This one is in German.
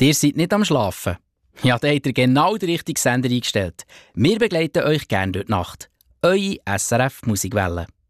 Ihr seid nicht am Schlafen. Ja, da habt ihr genau den richtigen Sender eingestellt. Wir begleiten euch gerne durch die Nacht. Eure SRF Musikwelle.